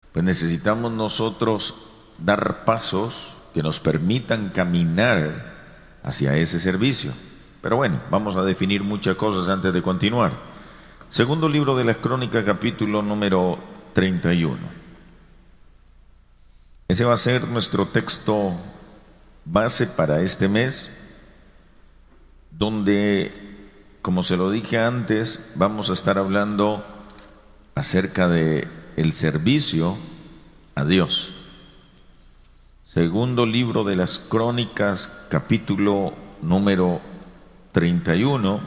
pues necesitamos nosotros dar pasos que nos permitan caminar hacia ese servicio. Pero bueno, vamos a definir muchas cosas antes de continuar. Segundo libro de las Crónicas, capítulo número 31. Ese va a ser nuestro texto base para este mes, donde, como se lo dije antes, vamos a estar hablando acerca de el servicio a Dios. Segundo libro de las Crónicas, capítulo número 31,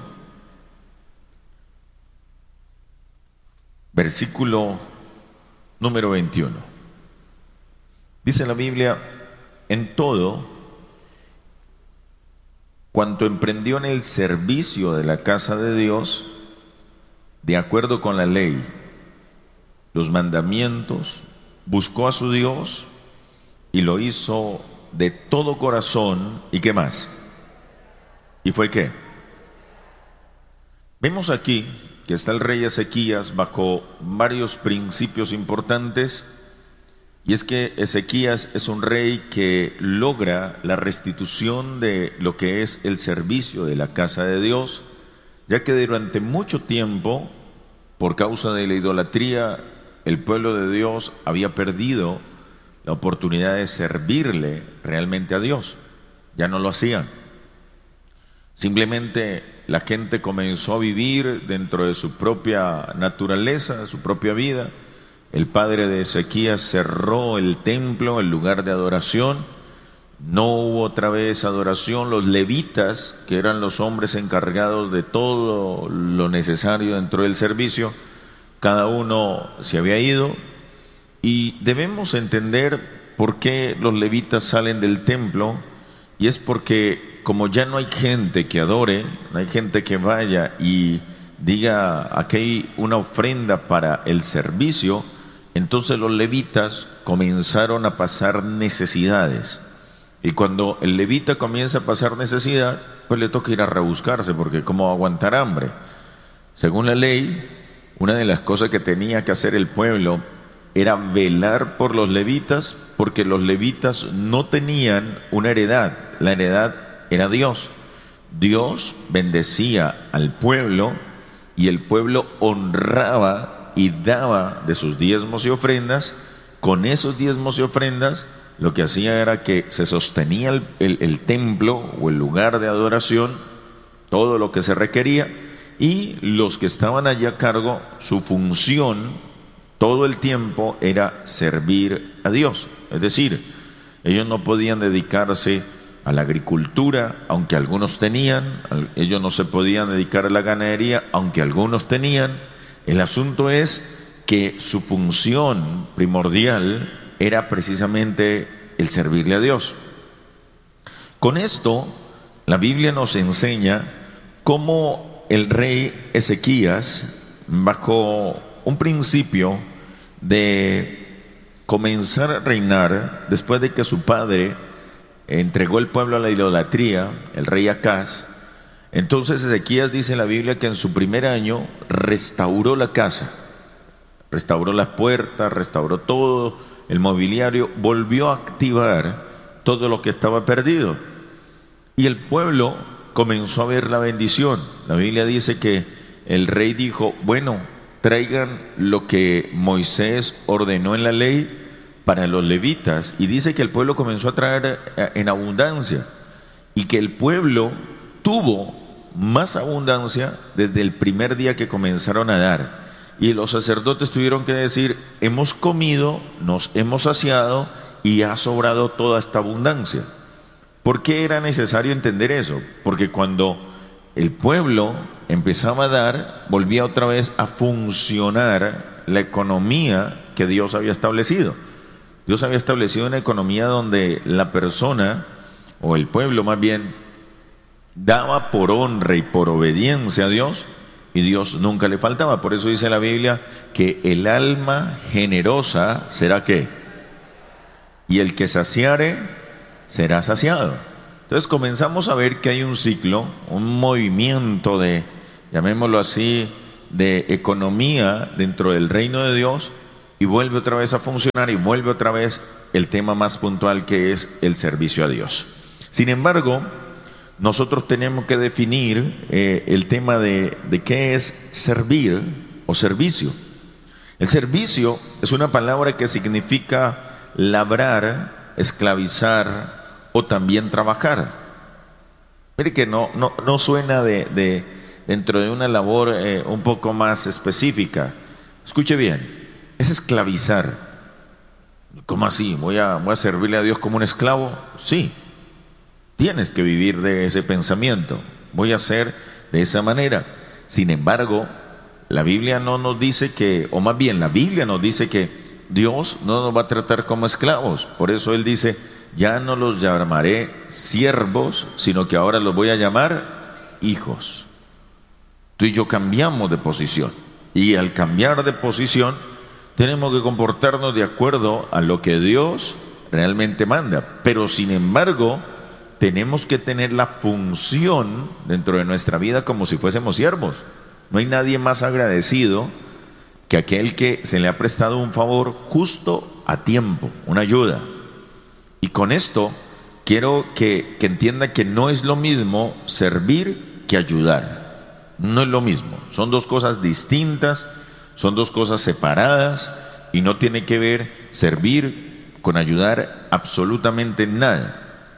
versículo número 21. Dice la Biblia: en todo cuanto emprendió en el servicio de la casa de Dios, de acuerdo con la ley, los mandamientos, buscó a su Dios y lo hizo de todo corazón. ¿Y qué más? ¿Y fue qué? Vemos aquí que está el rey Ezequías bajo varios principios importantes, y es que Ezequías es un rey que logra la restitución de lo que es el servicio de la casa de Dios, ya que durante mucho tiempo, por causa de la idolatría, el pueblo de Dios había perdido la oportunidad de servirle realmente a Dios. Ya no lo hacían. Simplemente la gente comenzó a vivir dentro de su propia naturaleza, su propia vida. El padre de Ezequías cerró el templo, el lugar de adoración. No hubo otra vez adoración. Los levitas, que eran los hombres encargados de todo lo necesario dentro del servicio, cada uno se había ido. Y debemos entender por qué los levitas salen del templo, y es porque como ya no hay gente que adore, no hay gente que vaya y diga aquí hay una ofrenda para el servicio, entonces los levitas comenzaron a pasar necesidades. Y cuando el levita comienza a pasar necesidad, pues le toca ir a rebuscarse, porque ¿cómo va a aguantar hambre? Según la ley, una de las cosas que tenía que hacer el pueblo era velar por los levitas, porque los levitas no tenían una heredad. La heredad era Dios. Dios bendecía al pueblo y el pueblo honraba y daba de sus diezmos y ofrendas. Con esos diezmos y ofrendas lo que hacía era que se sostenía el templo o el lugar de adoración, todo lo que se requería, y los que estaban allí a cargo, su función todo el tiempo era servir a Dios. Es decir, ellos no podían dedicarse a la agricultura, aunque algunos tenían. Ellos no se podían dedicar a la ganadería, aunque algunos tenían. El asunto es que su función primordial era precisamente el servirle a Dios. Con esto, la Biblia nos enseña cómo el rey Ezequías, bajo un principio de comenzar a reinar después de que su padre entregó el pueblo a la idolatría, el rey Acaz, entonces Ezequías, dice la Biblia, que en su primer año restauró la casa, restauró las puertas, restauró todo el mobiliario, volvió a activar todo lo que estaba perdido, y el pueblo comenzó a ver la bendición. La Biblia dice que el rey dijo: bueno, traigan lo que Moisés ordenó en la ley para los levitas, y dice que el pueblo comenzó a traer en abundancia, y que el pueblo tuvo más abundancia desde el primer día que comenzaron a dar. Y los sacerdotes tuvieron que decir: hemos comido, nos hemos saciado y ha sobrado toda esta abundancia. ¿Por qué era necesario entender eso? Porque cuando el pueblo empezaba a dar, volvía otra vez a funcionar la economía que Dios había establecido. Dios había establecido una economía donde la persona, o el pueblo más bien, daba por honra y por obediencia a Dios, y Dios nunca le faltaba. Por eso dice la Biblia que el alma generosa será ¿qué? Y el que saciare será saciado. Entonces comenzamos a ver que hay un ciclo, un movimiento de, llamémoslo así, de economía dentro del reino de Dios, y vuelve otra vez a funcionar y vuelve otra vez el tema más puntual, que es el servicio a Dios. Sin embargo, nosotros tenemos que definir el tema de qué es servir o servicio. El servicio es una palabra que significa labrar, esclavizar o también trabajar. Mire que no suena dentro de una labor un poco más específica. Escuche bien, es esclavizar. ¿Cómo así? ¿Voy a servirle a Dios como un esclavo? Sí, tienes que vivir de ese pensamiento. Voy a ser de esa manera. Sin embargo, la Biblia no nos dice que, o más bien la Biblia nos dice que Dios no nos va a tratar como esclavos. Por eso Él dice: ya no los llamaré siervos, sino que ahora los voy a llamar hijos. Tú y yo cambiamos de posición. Y al cambiar de posición, tenemos que comportarnos de acuerdo a lo que Dios realmente manda. Pero sin embargo, tenemos que tener la función dentro de nuestra vida como si fuésemos siervos. No hay nadie más agradecido que aquel que se le ha prestado un favor justo a tiempo, una ayuda. Y con esto quiero que entienda que no es lo mismo servir que ayudar. No es lo mismo. Son dos cosas distintas, son dos cosas separadas, y no tiene que ver servir con ayudar absolutamente nada.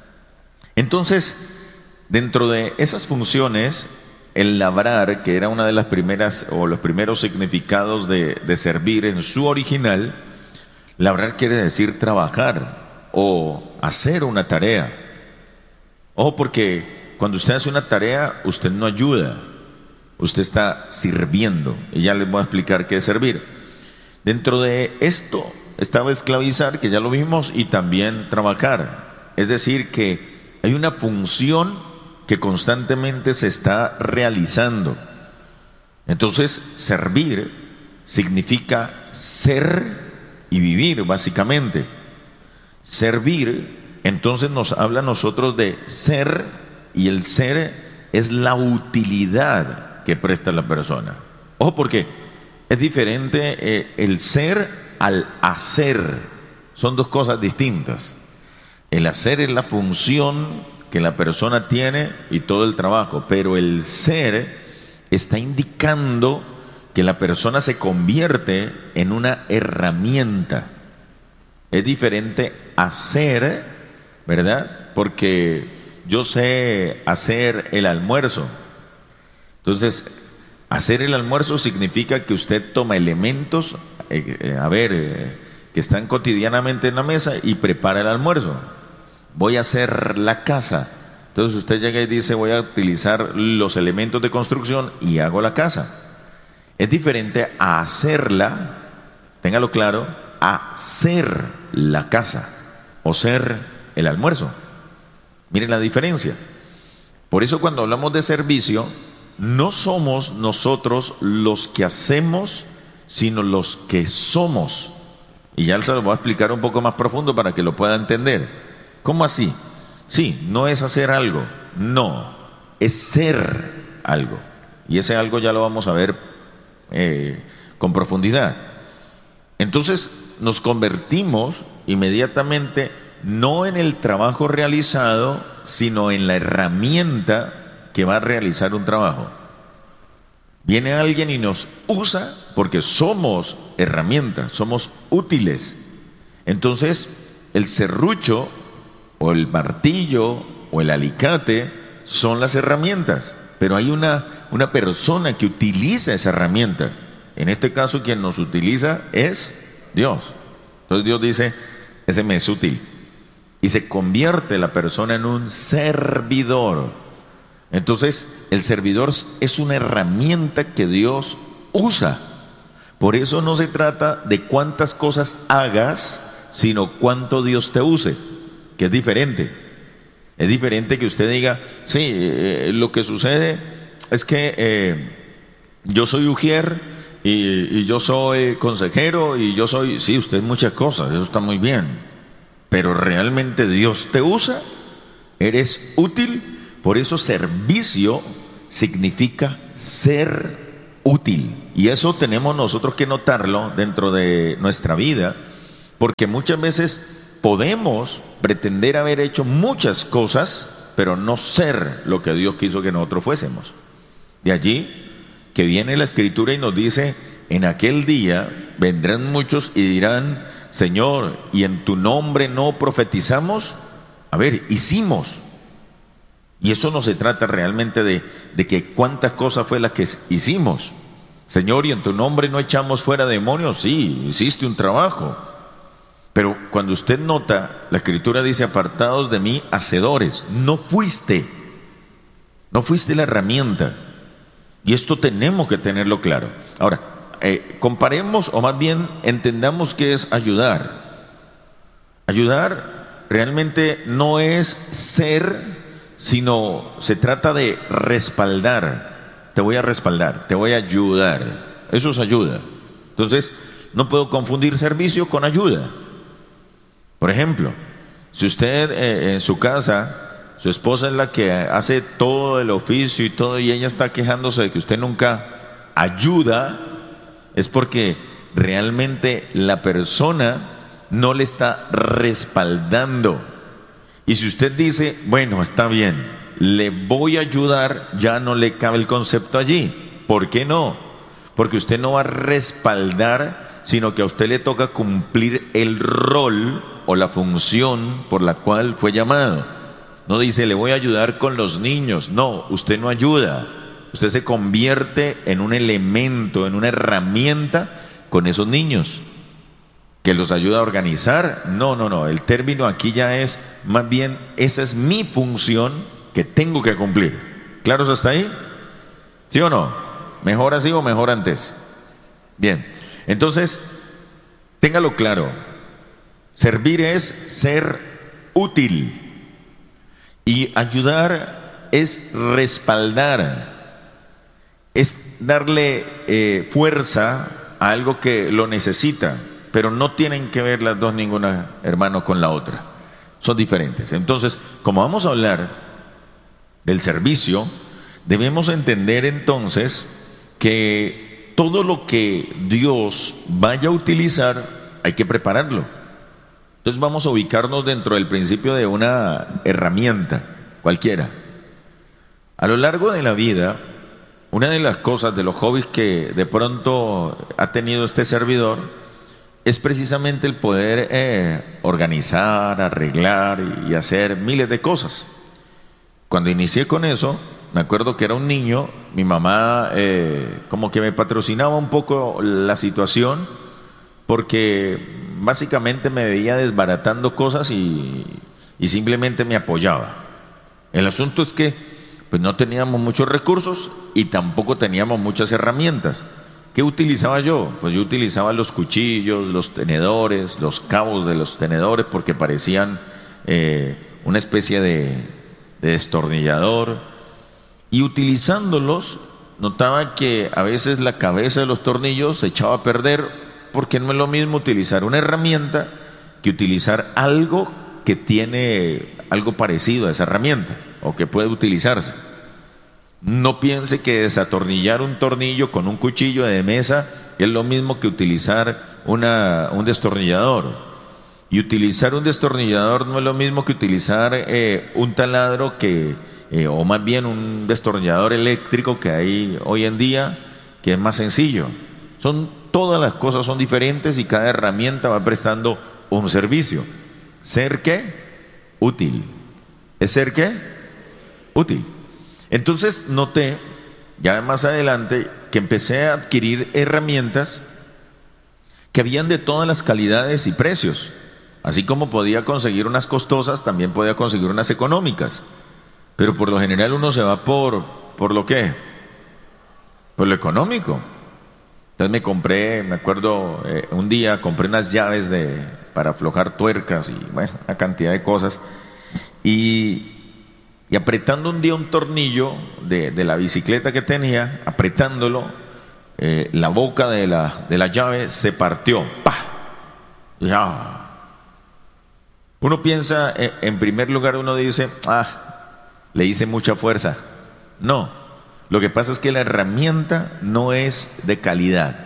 Entonces, dentro de esas funciones, el labrar, que era una de las primeras o los primeros significados de servir en su original, labrar quiere decir trabajar o hacer una tarea. Ojo, porque cuando usted hace una tarea, usted no ayuda, usted está sirviendo. Y ya les voy a explicar qué es servir. Dentro de esto estaba esclavizar, que ya lo vimos, y también trabajar. Es decir, que hay una función que constantemente se está realizando. Entonces, servir significa ser y vivir, básicamente. Servir, entonces, nos habla a nosotros de ser, y el ser es la utilidad que presta la persona. Ojo, porque es diferente el ser al hacer. Son dos cosas distintas. El hacer es la función que la persona tiene y todo el trabajo, pero el ser está indicando que la persona se convierte en una herramienta. Es diferente hacer, ¿verdad? Porque yo sé hacer el almuerzo. Entonces, hacer el almuerzo significa que usted toma elementos, que están cotidianamente en la mesa, y prepara el almuerzo. Voy a hacer la casa. Entonces usted llega y dice: voy a utilizar los elementos de construcción y hago la casa. Es diferente a hacerla, téngalo claro, a ser la casa o ser el almuerzo. Miren la diferencia. Por eso, cuando hablamos de servicio, no somos nosotros los que hacemos, sino los que somos. Y ya se lo voy a explicar un poco más profundo para que lo pueda entender. ¿Cómo así? Sí, no es hacer algo, no, es ser algo. Y ese algo ya lo vamos a ver con profundidad. Entonces nos convertimos inmediatamente no en el trabajo realizado, sino en la herramienta que va a realizar un trabajo. Viene alguien y nos usa porque somos herramientas, somos útiles. Entonces el serrucho o el martillo o el alicate son las herramientas, pero hay una persona que utiliza esa herramienta. En este caso, quien nos utiliza es Dios. Entonces Dios dice: ese me es útil, y se convierte la persona en un servidor. Entonces el servidor es una herramienta que Dios usa. Por eso no se trata de cuántas cosas hagas, sino cuánto Dios te use, que es diferente. Es diferente que usted diga: sí, lo que sucede es que yo soy ujier y yo soy consejero y yo soy... Sí, usted es muchas cosas, eso está muy bien, pero realmente Dios te usa, eres útil. Por eso servicio significa ser útil. Y eso tenemos nosotros que notarlo dentro de nuestra vida, porque muchas veces podemos pretender haber hecho muchas cosas, pero no ser lo que Dios quiso que nosotros fuésemos. De allí que viene la Escritura y nos dice: en aquel día vendrán muchos y dirán: Señor, ¿y en tu nombre no profetizamos? A ver, hicimos. Y eso no se trata realmente de que cuántas cosas fue las que hicimos. Señor, ¿y en tu nombre no echamos fuera demonios? Sí, hiciste un trabajo. Pero cuando usted nota, la Escritura dice: apartados de mí, hacedores. No fuiste la herramienta. Y esto tenemos que tenerlo claro. Ahora, comparemos, o más bien entendamos qué es ayudar. Ayudar realmente no es ser, sino se trata de respaldar. Te voy a respaldar, te voy a ayudar. Eso es ayuda. Entonces, no puedo confundir servicio con ayuda. Por ejemplo, si usted en su casa, su esposa es la que hace todo el oficio y todo, y ella está quejándose de que usted nunca ayuda, es porque realmente la persona no le está respaldando. Y si usted dice: bueno, está bien, le voy a ayudar, ya no le cabe el concepto allí. ¿Por qué no? Porque usted no va a respaldar, sino que a usted le toca cumplir el rol o la función por la cual fue llamado. No dice: le voy a ayudar con los niños. No, usted no ayuda. Usted se convierte en un elemento, en una herramienta con esos niños, que los ayuda a organizar. No. El término aquí ya es más bien: esa es mi función que tengo que cumplir. ¿Claros hasta ahí? ¿Sí o no? ¿Mejor así o mejor antes? Bien, entonces, téngalo claro. Servir es ser útil. Y ayudar es respaldar. Es darle fuerza a algo que lo necesita. Pero no tienen que ver las dos, ninguna, hermano, con la otra. Son diferentes. Entonces, como vamos a hablar del servicio, debemos entender entonces que todo lo que Dios vaya a utilizar hay que prepararlo. Entonces vamos a ubicarnos dentro del principio de una herramienta cualquiera. A lo largo de la vida, una de las cosas, de los hobbies que de pronto ha tenido este servidor, es precisamente el poder organizar, arreglar y hacer miles de cosas. Cuando inicié con eso, me acuerdo que era un niño, mi mamá como que me patrocinaba un poco la situación, porque básicamente me veía desbaratando cosas y simplemente me apoyaba. El asunto es que pues no teníamos muchos recursos y tampoco teníamos muchas herramientas. ¿Qué utilizaba yo? Pues yo utilizaba los cuchillos, los tenedores, los cabos de los tenedores, porque parecían una especie de destornillador. Y utilizándolos, notaba que a veces la cabeza de los tornillos se echaba a perder, porque no es lo mismo utilizar una herramienta que utilizar algo que tiene algo parecido a esa herramienta o que puede utilizarse. No piense que desatornillar un tornillo con un cuchillo de mesa es lo mismo que utilizar un destornillador. Y utilizar un destornillador no es lo mismo que utilizar un taladro o más bien un destornillador eléctrico que hay hoy en día, que es más sencillo. Todas las cosas son diferentes y cada herramienta va prestando un servicio. ¿Ser qué? Útil. ¿Es ser qué? Útil. Entonces noté, ya más adelante, que empecé a adquirir herramientas que habían de todas las calidades y precios. Así como podía conseguir unas costosas, también podía conseguir unas económicas. Pero por lo general uno se va ¿por lo qué? Por lo económico. Entonces me acuerdo, un día compré unas llaves para aflojar tuercas y bueno, una cantidad de cosas. Y apretando un día un tornillo de la bicicleta que tenía, apretándolo, la boca de la llave se partió. ¡Pah! Ya. Uno piensa, en primer lugar uno dice: le hice mucha fuerza. No, Lo que pasa es que la herramienta no es de calidad.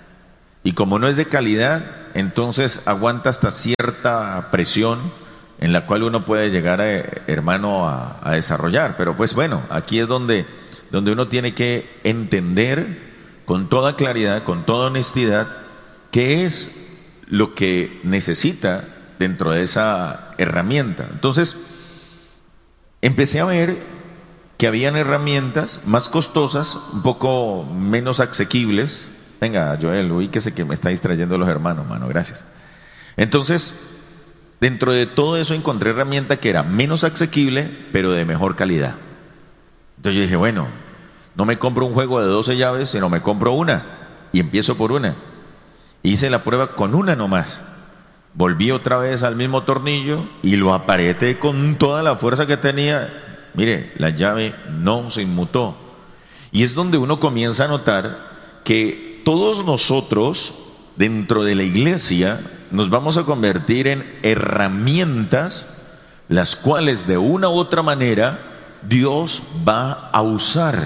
Y como no es de calidad, entonces aguanta hasta cierta presión en la cual uno puede llegar, hermano, a desarrollar. Pero pues bueno, aquí es donde uno tiene que entender con toda claridad, con toda honestidad, qué es lo que necesita dentro de esa herramienta. Entonces, empecé a ver que habían herramientas más costosas, un poco menos asequibles. Venga, Joel, ubíquese que me está distrayendo los hermanos, mano, gracias. Entonces, dentro de todo eso encontré herramienta que era menos asequible, pero de mejor calidad. Entonces yo dije, bueno, no me compro un juego de 12 llaves, sino me compro una y empiezo por una. Hice la prueba con una nomás. Volví otra vez al mismo tornillo y lo apreté con toda la fuerza que tenía. Mire, la llave no se inmutó. Y es donde uno comienza a notar que todos nosotros dentro de la iglesia nos vamos a convertir en herramientas, las cuales de una u otra manera Dios va a usar.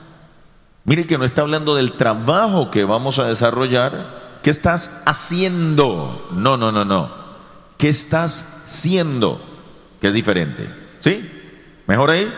Mire que no está hablando del trabajo que vamos a desarrollar. ¿Qué estás haciendo? No. ¿Qué estás siendo? Que es diferente. ¿Sí? ¿Mejor ahí?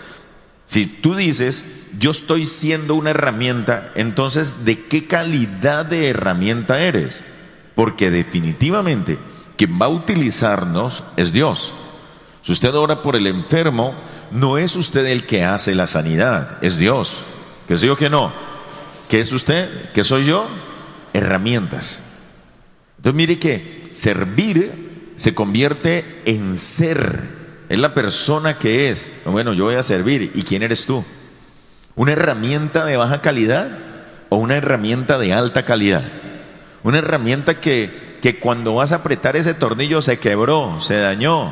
Si tú dices, yo estoy siendo una herramienta, entonces, ¿de qué calidad de herramienta eres? Porque definitivamente quien va a utilizarnos es Dios. Si usted ora por el enfermo, no es usted el que hace la sanidad, es Dios. ¿Que sí o que no? ¿Qué es usted? ¿Qué soy yo? Herramientas. Entonces mire que servir se convierte en ser. Es la persona que es. Bueno, yo voy a servir. ¿Y quién eres tú? ¿Una herramienta de baja calidad o una herramienta de alta calidad? Una herramienta que cuando vas a apretar ese tornillo se quebró, se dañó.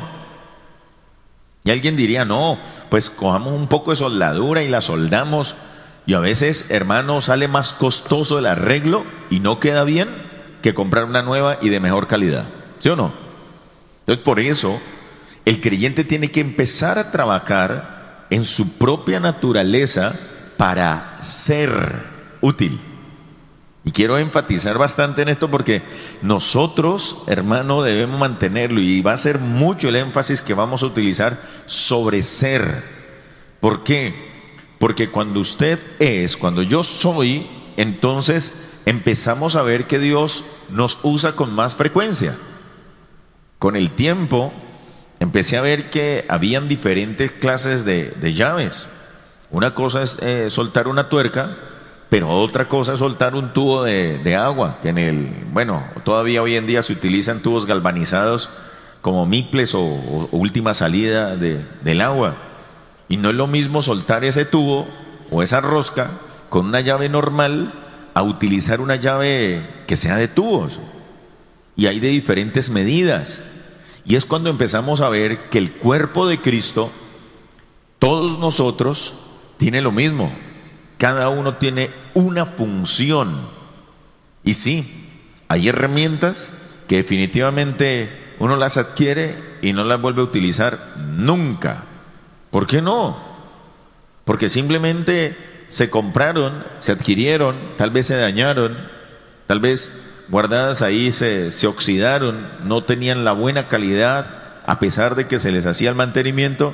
Y alguien diría, no, pues cojamos un poco de soldadura y la soldamos. Y a veces, hermano, sale más costoso el arreglo y no queda bien que comprar una nueva y de mejor calidad. ¿Sí o no? Entonces, por eso, el creyente tiene que empezar a trabajar en su propia naturaleza para ser útil. Y quiero enfatizar bastante en esto porque nosotros, hermano, debemos mantenerlo, y va a ser mucho el énfasis que vamos a utilizar sobre ser. ¿Por qué? Porque cuando cuando yo soy, entonces empezamos a ver que Dios nos usa con más frecuencia. Con el tiempo empecé a ver que habían diferentes clases de llaves. Una cosa es soltar una tuerca, pero otra cosa es soltar un tubo de agua, que todavía hoy en día se utilizan tubos galvanizados como miples o última salida del agua. Y no es lo mismo soltar ese tubo o esa rosca con una llave normal a utilizar una llave que sea de tubos. Y hay de diferentes medidas. Y es cuando empezamos a ver que el cuerpo de Cristo, todos nosotros, tiene lo mismo. Cada uno tiene una función. Y sí, hay herramientas que definitivamente uno las adquiere y no las vuelve a utilizar nunca. ¿Por qué no? Porque simplemente se compraron, se adquirieron, tal vez se dañaron, tal vez guardadas ahí se oxidaron, no tenían la buena calidad, a pesar de que se les hacía el mantenimiento,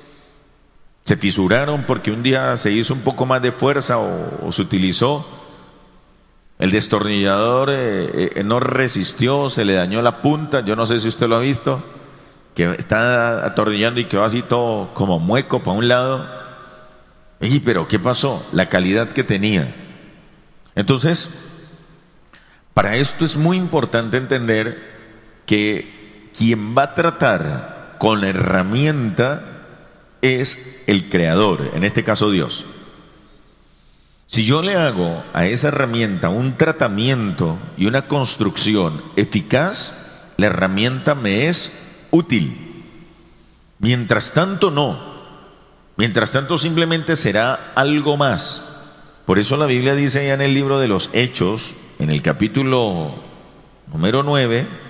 se fisuraron porque un día se hizo un poco más de fuerza o se utilizó, el destornillador no resistió, se le dañó la punta, yo no sé si usted lo ha visto, que está atornillando y quedó así todo como mueco para un lado. Pero ¿qué pasó? La calidad que tenía. Entonces, para esto es muy importante entender que quien va a tratar con la herramienta es el Creador, en este caso Dios. Si yo le hago a esa herramienta un tratamiento y una construcción eficaz, la herramienta me es útil. Mientras tanto no. Mientras tanto simplemente será algo más. Por eso la Biblia dice ya en el libro de los Hechos, en el capítulo número 9,